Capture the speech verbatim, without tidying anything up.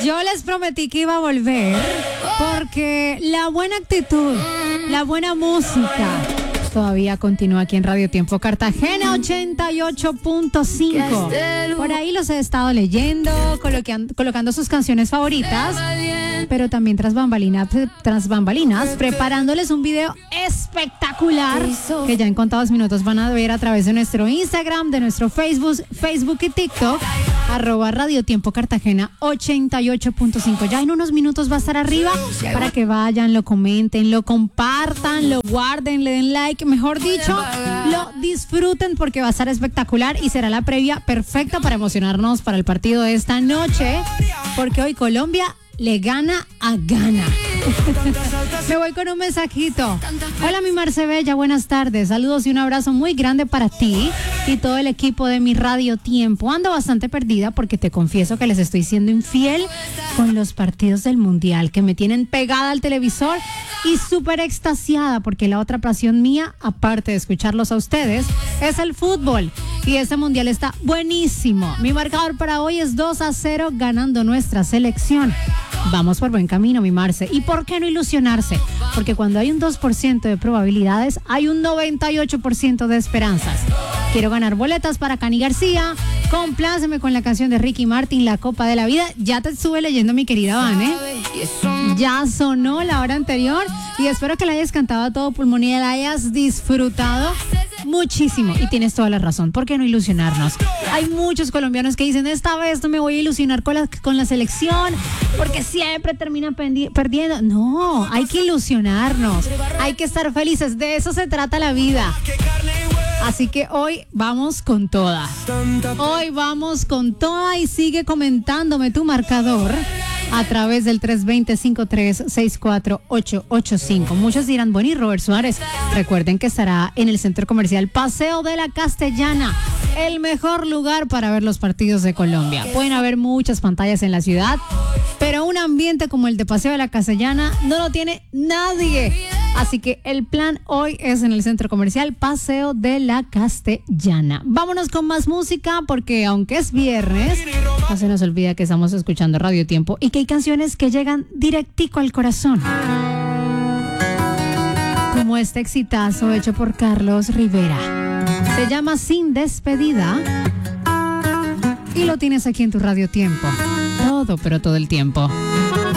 Yo les prometí que iba a volver porque la buena actitud, la buena música todavía continúa aquí en Radio Tiempo Cartagena ochenta y ocho punto cinco. Por ahí los he estado leyendo, colocan, colocando sus canciones favoritas, pero también tras bambalinas, tras bambalinas, preparándoles un video espectacular que ya en contados minutos van a ver a través de nuestro Instagram, de nuestro Facebook, Facebook y TikTok, arroba Radio Tiempo Cartagena ochenta y ocho punto cinco. Ya en unos minutos va a estar arriba para que vayan, lo comenten, lo compartan, lo guarden, le den like, mejor dicho, lo disfruten porque va a estar espectacular y será la previa perfecta para emocionarnos para el partido de esta noche, porque hoy Colombia le gana a Ghana. Me voy con un mensajito. Hola, mi Marce Bella, buenas tardes. Saludos y un abrazo muy grande para ti y todo el equipo de mi Radio Tiempo. Ando bastante perdida porque te confieso que les estoy siendo infiel con los partidos del Mundial, que me tienen pegada al televisor y súper extasiada porque la otra pasión mía, aparte de escucharlos a ustedes, es el fútbol. Y este Mundial está buenísimo. Mi marcador para hoy es dos a cero ganando nuestra selección. Vamos por buen camino, mi Marce. ¿Y por qué no ilusionarse? Porque cuando hay un dos por ciento de probabilidades, hay un noventa y ocho por ciento de esperanzas. Quiero ganar boletas para Cani García. Compláceme con la canción de Ricky Martin, La Copa de la Vida. Ya te estuve leyendo, mi querida Vane. Ya sonó la hora anterior y espero que la hayas cantado a todo pulmón y la hayas disfrutado muchísimo. Y tienes toda la razón. ¿Por qué no ilusionarnos? Hay muchos colombianos que dicen, esta vez no me voy a ilusionar con la, con la selección porque siempre terminan pendi- perdiendo. No, hay que ilusionarnos. Hay que estar felices. De eso se trata la vida. Así que hoy vamos con toda. Hoy vamos con toda y sigue comentándome tu marcador a través del tres dos cero, cinco tres seis cuatro, ocho ocho cinco. Muchos dirán, bueno, y Robert Suárez, recuerden que estará en el Centro Comercial Paseo de la Castellana, el mejor lugar para ver los partidos de Colombia. Pueden haber muchas pantallas en la ciudad, pero un ambiente como el de Paseo de la Castellana no lo tiene nadie. Así que el plan hoy es en el Centro Comercial Paseo de la Castellana. Vámonos con más música porque aunque es viernes, no se nos olvida que estamos escuchando Radio Tiempo y que hay canciones que llegan directico al corazón. Como este exitazo hecho por Carlos Rivera. Se llama Sin Despedida y lo tienes aquí en tu Radio Tiempo. Todo, pero todo el tiempo.